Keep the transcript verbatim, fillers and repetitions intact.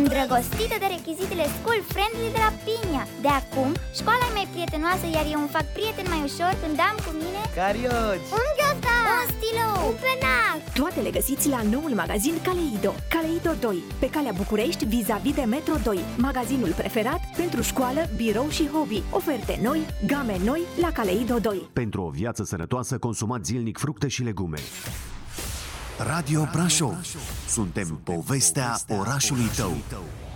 îndrăgostită de rechizitele school friendly de la Pinia. De acum, școala e mai prietenoasă, iar eu îmi fac prieten mai ușor când am cu mine carioci, un ghiozdan, un stilou, un penac. Toate le găsiți la noul magazin Caleido. Caleido doi, pe calea București, vis-a-vis de Metro doi. Magazinul preferat pentru școală, birou și hobby. Oferte noi, game noi la Caleido doi. Pentru o viață sănătoasă, consumați zilnic fructe și legume. Radio Brașov. Suntem povestea orașului tău.